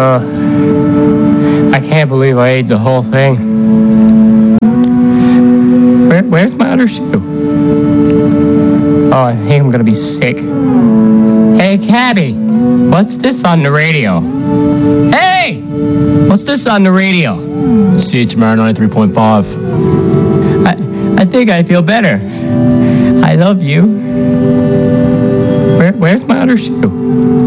I can't believe I ate the whole thing. Where's my other shoe? Oh, I think I'm gonna be sick. Hey, Cabby, what's this on the radio? Hey! What's this on the radio? CHMR 93.5. I think I feel better. I love you. Where's my other shoe?